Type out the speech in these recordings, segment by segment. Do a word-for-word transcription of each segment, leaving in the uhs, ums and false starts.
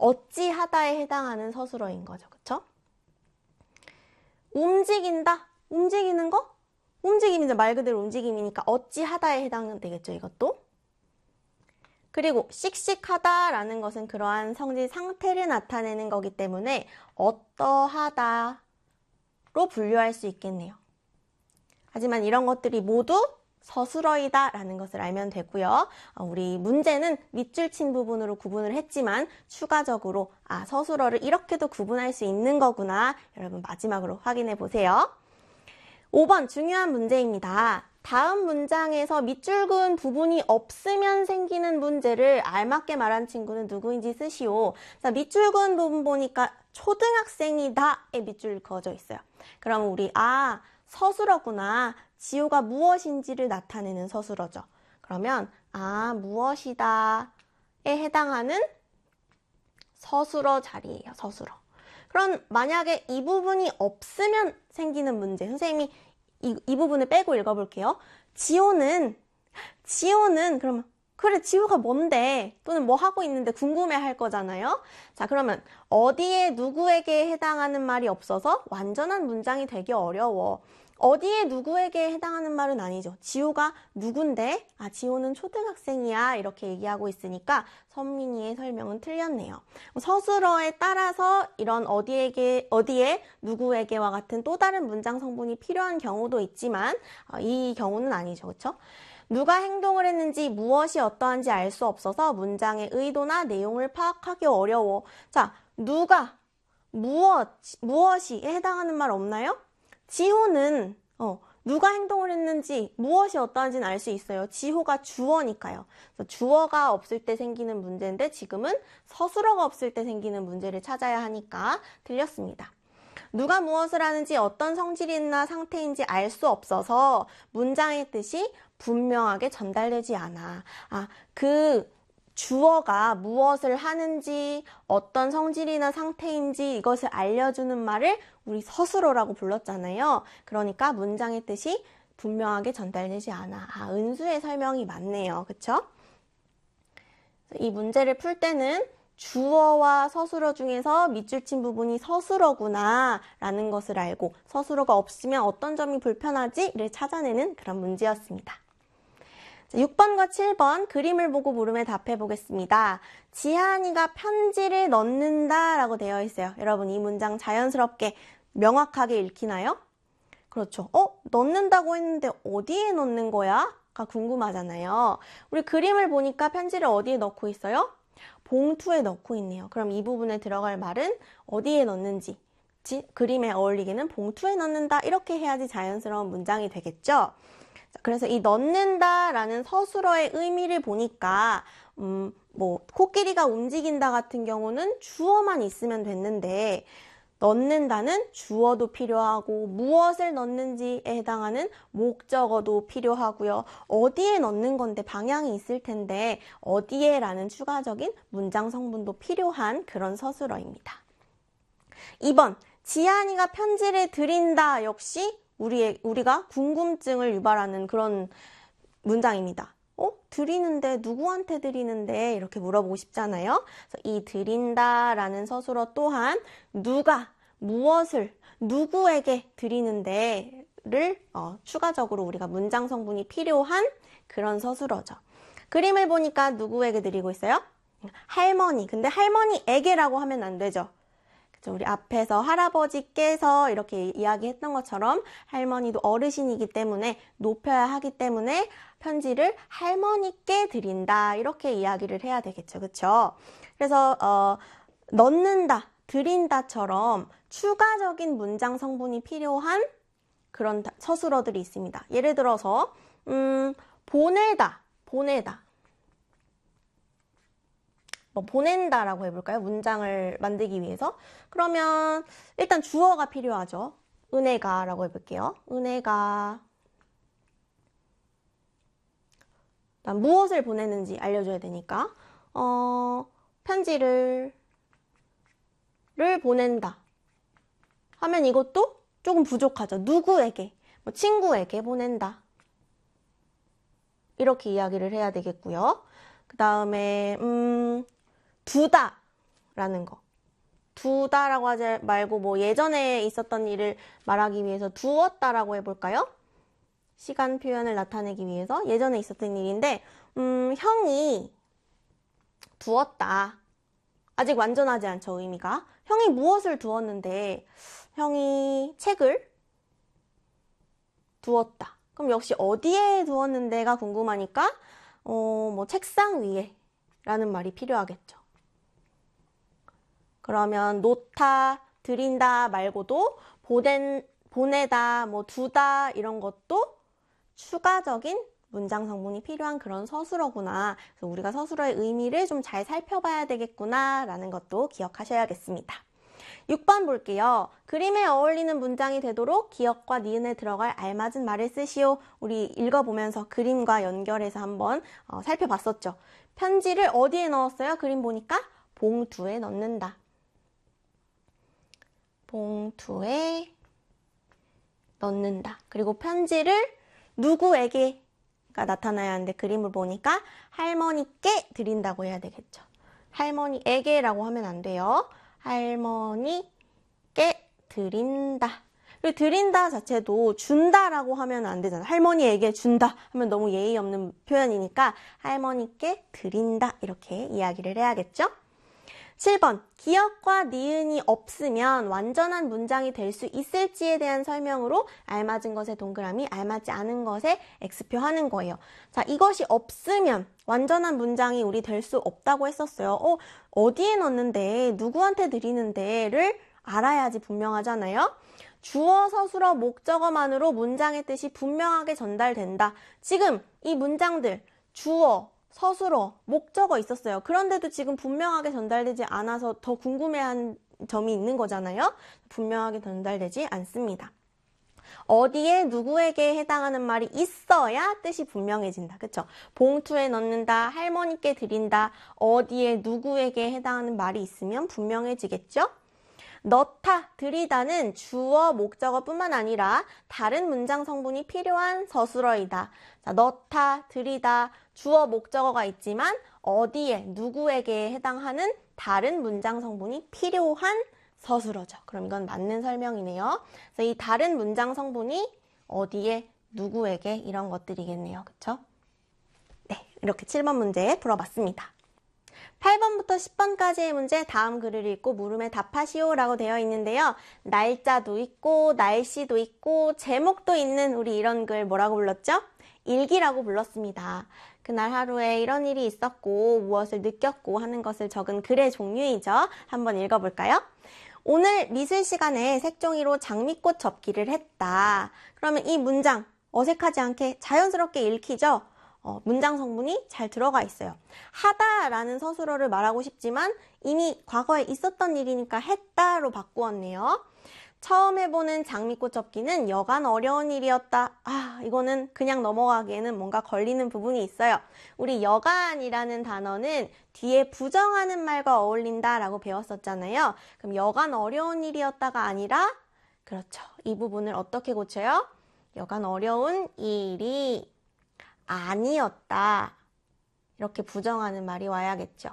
어찌하다에 해당하는 서술어인 거죠. 그쵸? 움직인다? 움직이는 거? 움직임이죠. 말 그대로 움직임이니까 어찌하다에 해당되겠죠. 이것도. 그리고 씩씩하다라는 것은 그러한 성질 상태를 나타내는 거기 때문에 어떠하다로 분류할 수 있겠네요. 하지만 이런 것들이 모두 서술어이다라는 것을 알면 되고요. 우리 문제는 밑줄 친 부분으로 구분을 했지만 추가적으로 아 서술어를 이렇게도 구분할 수 있는 거구나. 여러분 마지막으로 확인해 보세요. 오 번 중요한 문제입니다. 다음 문장에서 밑줄 그은 부분이 없으면 생기는 문제를 알맞게 말한 친구는 누구인지 쓰시오. 자, 밑줄 그은 부분 보니까 초등학생이다에 밑줄 그어져 있어요. 그럼 우리 아 서술어구나. 지호가 무엇인지를 나타내는 서술어죠. 그러면 아 무엇이다에 해당하는 서술어 자리예요. 서술어. 그럼 만약에 이 부분이 없으면 생기는 문제. 선생님이 이, 이 부분을 빼고 읽어볼게요. 지호는 지호는 그러면 그래 지호가 뭔데 또는 뭐 하고 있는데 궁금해할 거잖아요. 자 그러면 어디에 누구에게 해당하는 말이 없어서 완전한 문장이 되기 어려워. 어디에 누구에게 해당하는 말은 아니죠. 지호가 누군데? 아, 지호는 초등학생이야. 이렇게 얘기하고 있으니까 선민이의 설명은 틀렸네요. 서술어에 따라서 이런 어디에게, 어디에, 누구에게와 같은 또 다른 문장 성분이 필요한 경우도 있지만 이 경우는 아니죠. 그렇죠? 누가 행동을 했는지 무엇이 어떠한지 알 수 없어서 문장의 의도나 내용을 파악하기 어려워. 자, 누가, 무엇, 무엇이에 해당하는 말 없나요? 지호는 어, 누가 행동을 했는지 무엇이 어떠한지는 알 수 있어요. 지호가 주어니까요. 주어가 없을 때 생기는 문제인데 지금은 서술어가 없을 때 생기는 문제를 찾아야 하니까 틀렸습니다. 누가 무엇을 하는지 어떤 성질이나 상태인지 알 수 없어서 문장의 뜻이 분명하게 전달되지 않아. 아, 그 주어가 무엇을 하는지 어떤 성질이나 상태인지 이것을 알려주는 말을 우리 서술어라고 불렀잖아요. 그러니까 문장의 뜻이 분명하게 전달되지 않아. 아, 은수의 설명이 맞네요. 그쵸? 이 문제를 풀 때는 주어와 서술어 중에서 밑줄 친 부분이 서술어구나 라는 것을 알고 서술어가 없으면 어떤 점이 불편하지를 찾아내는 그런 문제였습니다. 육 번과 칠 번 그림을 보고 물음에 답해 보겠습니다. 지한이가 편지를 넣는다 라고 되어 있어요. 여러분 이 문장 자연스럽게 명확하게 읽히나요? 그렇죠. 어? 넣는다고 했는데 어디에 넣는 거야? 가 궁금하잖아요. 우리 그림을 보니까 편지를 어디에 넣고 있어요? 봉투에 넣고 있네요. 그럼 이 부분에 들어갈 말은 어디에 넣는지 그림에 어울리게는 봉투에 넣는다 이렇게 해야지 자연스러운 문장이 되겠죠. 그래서 이 넣는다라는 서술어의 의미를 보니까 음, 뭐 코끼리가 움직인다 같은 경우는 주어만 있으면 됐는데 넣는다는 주어도 필요하고 무엇을 넣는지에 해당하는 목적어도 필요하고요. 어디에 넣는 건데 방향이 있을 텐데 어디에 라는 추가적인 문장 성분도 필요한 그런 서술어입니다. 이 번 지한이가 편지를 드린다 역시 우리, 우리가 궁금증을 유발하는 그런 문장입니다. 어? 드리는데 누구한테 드리는데 이렇게 물어보고 싶잖아요. 그래서 이 드린다라는 서술어 또한 누가 무엇을 누구에게 드리는데를 어, 추가적으로 우리가 문장 성분이 필요한 그런 서술어죠. 그림을 보니까 누구에게 드리고 있어요? 할머니. 근데 할머니에게라고 하면 안 되죠. 우리 앞에서 할아버지께서 이렇게 이야기했던 것처럼 할머니도 어르신이기 때문에 높여야 하기 때문에 편지를 할머니께 드린다 이렇게 이야기를 해야 되겠죠. 그렇죠? 그래서 어, 넣는다, 드린다처럼 추가적인 문장 성분이 필요한 그런 서술어들이 있습니다. 예를 들어서 음, 보내다, 보내다. 뭐 보낸다라고 해볼까요? 문장을 만들기 위해서. 그러면 일단 주어가 필요하죠. 은혜가라고 해볼게요. 은혜가 무엇을 보내는지 알려줘야 되니까 어, 편지를 를 보낸다 하면 이것도 조금 부족하죠. 누구에게? 뭐 친구에게 보낸다. 이렇게 이야기를 해야 되겠고요. 그 다음에 음, 두다. 라는 거. 두다라고 하지 말고 뭐 예전에 있었던 일을 말하기 위해서 두었다라고 해볼까요? 시간 표현을 나타내기 위해서 예전에 있었던 일인데 음, 형이 두었다. 아직 완전하지 않죠, 의미가. 형이 무엇을 두었는데 형이 책을 두었다. 그럼 역시 어디에 두었는데가 궁금하니까 어, 뭐 책상 위에 라는 말이 필요하겠죠. 그러면 놓다, 드린다 말고도 보낸, 보내다, 뭐 두다 이런 것도 추가적인 문장 성분이 필요한 그런 서술어구나. 그래서 우리가 서술어의 의미를 좀 잘 살펴봐야 되겠구나 라는 것도 기억하셔야겠습니다. 육 번 볼게요. 그림에 어울리는 문장이 되도록 기역과 니은에 들어갈 알맞은 말을 쓰시오. 우리 읽어보면서 그림과 연결해서 한번 어, 살펴봤었죠. 편지를 어디에 넣었어요? 그림 보니까 봉투에 넣는다. 봉투에 넣는다. 그리고 편지를 누구에게가 나타나야 하는데 그림을 보니까 할머니께 드린다고 해야 되겠죠. 할머니에게라고 하면 안 돼요. 할머니께 드린다. 그리고 드린다 자체도 준다라고 하면 안 되잖아요. 할머니에게 준다 하면 너무 예의 없는 표현이니까 할머니께 드린다 이렇게 이야기를 해야겠죠. 칠 번 기역과 니은이 없으면 완전한 문장이 될 수 있을지에 대한 설명으로 알맞은 것에 동그라미, 알맞지 않은 것에 X표 하는 거예요. 자, 이것이 없으면 완전한 문장이 우리 될 수 없다고 했었어요. 어, 어디에 넣는데, 누구한테 드리는데를 알아야지 분명하잖아요. 주어, 서술어, 목적어만으로 문장의 뜻이 분명하게 전달된다. 지금 이 문장들 주어, 서술어, 목적어 있었어요. 그런데도 지금 분명하게 전달되지 않아서 더 궁금해한 점이 있는 거잖아요. 분명하게 전달되지 않습니다. 어디에 누구에게 해당하는 말이 있어야 뜻이 분명해진다. 그쵸? 봉투에 넣는다, 할머니께 드린다, 어디에 누구에게 해당하는 말이 있으면 분명해지겠죠? 넣다, 드리다는 주어, 목적어뿐만 아니라 다른 문장 성분이 필요한 서술어이다. 자, 넣다, 드리다, 주어, 목적어가 있지만 어디에, 누구에게 해당하는 다른 문장 성분이 필요한 서술어죠. 그럼 이건 맞는 설명이네요. 그래서 이 다른 문장 성분이 어디에, 누구에게 이런 것들이겠네요. 그쵸? 네, 이렇게 칠 번 문제 풀어봤습니다. 팔 번부터 십 번까지의 문제 다음 글을 읽고 물음에 답하시오 라고 되어 있는데요. 날짜도 있고 날씨도 있고 제목도 있는 우리 이런 글 뭐라고 불렀죠? 일기라고 불렀습니다. 그날 하루에 이런 일이 있었고 무엇을 느꼈고 하는 것을 적은 글의 종류이죠. 한번 읽어볼까요? 오늘 미술 시간에 색종이로 장미꽃 접기를 했다. 그러면 이 문장 어색하지 않게 자연스럽게 읽히죠? 어, 문장 성분이 잘 들어가 있어요. 하다라는 서술어를 말하고 싶지만 이미 과거에 있었던 일이니까 했다로 바꾸었네요. 처음 해보는 장미꽃 접기는 여간 어려운 일이었다. 아, 이거는 그냥 넘어가기에는 뭔가 걸리는 부분이 있어요. 우리 여간이라는 단어는 뒤에 부정하는 말과 어울린다라고 배웠었잖아요. 그럼 여간 어려운 일이었다가 아니라 그렇죠. 이 부분을 어떻게 고쳐요? 여간 어려운 일이 아니었다. 이렇게 부정하는 말이 와야겠죠.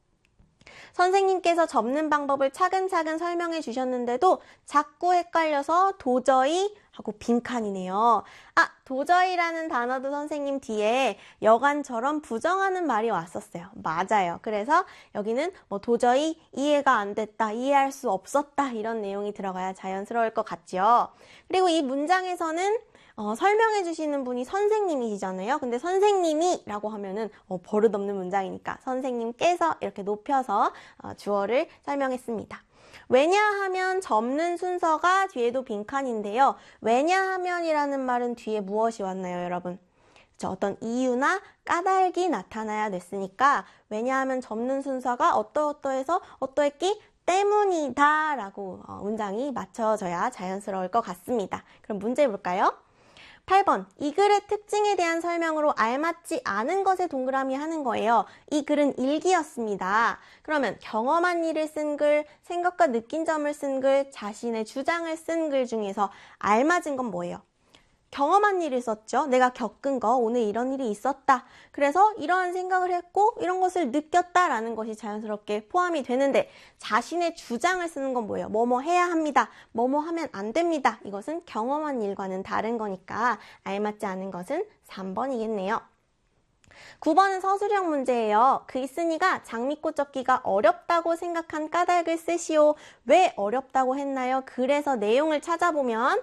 선생님께서 접는 방법을 차근차근 설명해 주셨는데도 자꾸 헷갈려서 도저히 하고 빈칸이네요. 아, 도저히라는 단어도 선생님 뒤에 여간처럼 부정하는 말이 왔었어요. 맞아요. 그래서 여기는 뭐 도저히 이해가 안 됐다, 이해할 수 없었다 이런 내용이 들어가야 자연스러울 것 같죠. 그리고 이 문장에서는 어, 설명해 주시는 분이 선생님이시잖아요. 근데 선생님이 라고 하면은 어, 버릇없는 문장이니까 선생님께서 이렇게 높여서 어, 주어를 설명했습니다. 왜냐하면 접는 순서가 뒤에도 빈칸인데요. 왜냐하면이라는 말은 뒤에 무엇이 왔나요, 여러분? 그렇죠? 어떤 이유나 까닭이 나타나야 됐으니까 왜냐하면 접는 순서가 어떠어떠해서 어떠했기 때문이다 라고 어, 문장이 맞춰져야 자연스러울 것 같습니다. 그럼 문제 볼까요? 팔 번, 이 글의 특징에 대한 설명으로 알맞지 않은 것에 동그라미 하는 거예요. 이 글은 일기였습니다. 그러면 경험한 일을 쓴 글, 생각과 느낀 점을 쓴 글, 자신의 주장을 쓴 글 중에서 알맞은 건 뭐예요? 경험한 일을 썼죠. 내가 겪은 거, 오늘 이런 일이 있었다. 그래서 이러한 생각을 했고 이런 것을 느꼈다라는 것이 자연스럽게 포함이 되는데 자신의 주장을 쓰는 건 뭐예요? 뭐뭐 해야 합니다. 뭐뭐 하면 안 됩니다. 이것은 경험한 일과는 다른 거니까 알맞지 않은 것은 삼 번이겠네요. 구 번은 서술형 문제예요. 글쓴이가 장미꽃 접기가 어렵다고 생각한 까닭을 쓰시오. 왜 어렵다고 했나요? 그래서 내용을 찾아보면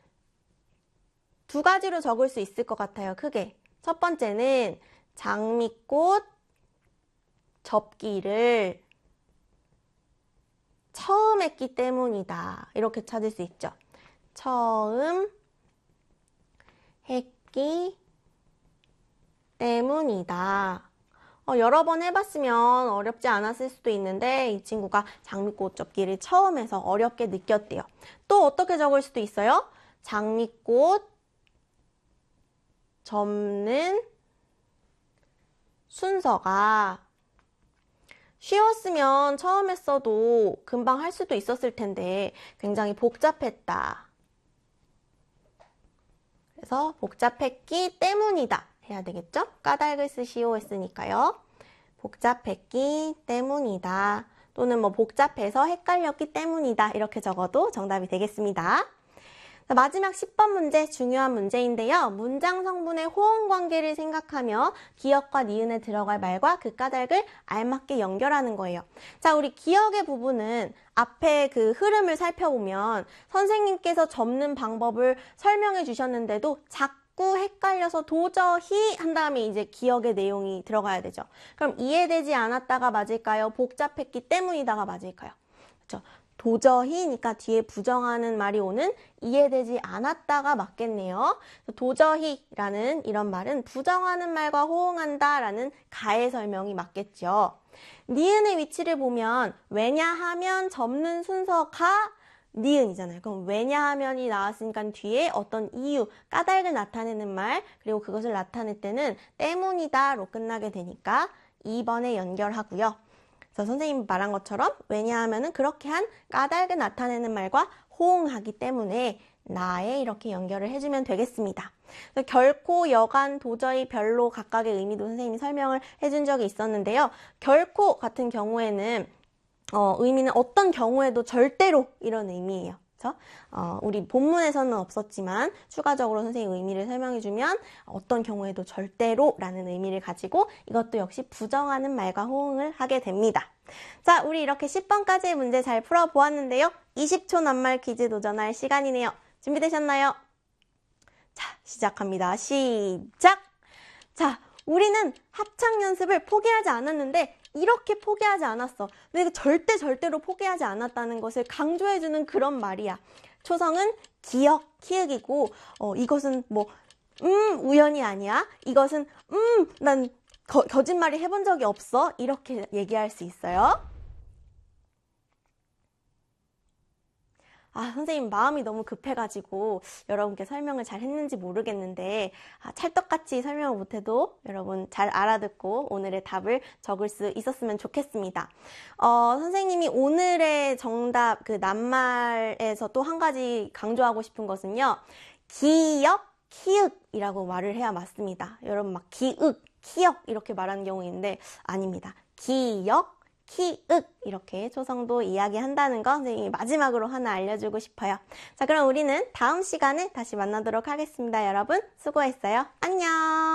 두 가지로 적을 수 있을 것 같아요. 크게. 첫 번째는 장미꽃 접기를 처음 했기 때문이다. 이렇게 찾을 수 있죠. 처음 했기 때문이다. 어, 여러 번 해봤으면 어렵지 않았을 수도 있는데 이 친구가 장미꽃 접기를 처음 해서 어렵게 느꼈대요. 또 어떻게 적을 수도 있어요? 장미꽃 접는 순서가 쉬웠으면 처음 했어도 금방 할 수도 있었을 텐데 굉장히 복잡했다. 그래서 복잡했기 때문이다 해야 되겠죠? 까닭을 쓰시오 했으니까요. 복잡했기 때문이다. 또는 뭐 복잡해서 헷갈렸기 때문이다. 이렇게 적어도 정답이 되겠습니다. 마지막 십 번 문제, 중요한 문제인데요. 문장 성분의 호응 관계를 생각하며 기역과 니은에 들어갈 말과 그 까닭을 알맞게 연결하는 거예요. 자, 우리 기역의 부분은 앞에 그 흐름을 살펴보면 선생님께서 접는 방법을 설명해 주셨는데도 자꾸 헷갈려서 도저히 한 다음에 이제 기역의 내용이 들어가야 되죠. 그럼 이해되지 않았다가 맞을까요? 복잡했기 때문이다가 맞을까요? 그렇죠. 도저히니까 뒤에 부정하는 말이 오는 이해되지 않았다가 맞겠네요. 도저히라는 이런 말은 부정하는 말과 호응한다라는 가의 설명이 맞겠죠. 니은의 위치를 보면 왜냐하면 접는 순서가 니은이잖아요. 그럼 왜냐하면이 나왔으니까 뒤에 어떤 이유, 까닭을 나타내는 말, 그리고 그것을 나타낼 때는 때문이다로 끝나게 되니까 이 번에 연결하고요. 그래서 선생님이 말한 것처럼 왜냐하면은 그렇게 한 까닭을 나타내는 말과 호응하기 때문에 나에 이렇게 연결을 해주면 되겠습니다. 결코, 여간, 도저히, 별로 각각의 의미도 선생님이 설명을 해준 적이 있었는데요. 결코 같은 경우에는 어, 의미는 어떤 경우에도 절대로 이런 의미예요. 그렇죠? 어, 우리 본문에서는 없었지만 추가적으로 선생님이 의미를 설명해주면 어떤 경우에도 절대로 라는 의미를 가지고 이것도 역시 부정하는 말과 호응을 하게 됩니다. 자, 우리 이렇게 십 번까지의 문제 잘 풀어보았는데요. 이십 초 낱말 퀴즈 도전할 시간이네요. 준비되셨나요? 자, 시작합니다. 시작! 자, 우리는 합창 연습을 포기하지 않았는데 이렇게 포기하지 않았어. 내가 절대 절대로 포기하지 않았다는 것을 강조해주는 그런 말이야. 초성은 기역, 키읔이고 어, 이것은 뭐 음, 우연이 아니야. 이것은 음, 난 거, 거짓말이 해본 적이 없어. 이렇게 얘기할 수 있어요. 아, 선생님 마음이 너무 급해가지고 여러분께 설명을 잘 했는지 모르겠는데 아, 찰떡같이 설명을 못해도 여러분 잘 알아듣고 오늘의 답을 적을 수 있었으면 좋겠습니다. 어, 선생님이 오늘의 정답 그 낱말에서 또 한 가지 강조하고 싶은 것은요. 기역, 키읔이라고 말을 해야 맞습니다. 여러분 막 기윽, 키역 이렇게 말하는 경우 있는데 아닙니다. 기역, 키읔 이렇게 초성도 이야기한다는 거 선생님이 마지막으로 하나 알려주고 싶어요. 자, 그럼 우리는 다음 시간에 다시 만나도록 하겠습니다. 여러분 수고했어요. 안녕.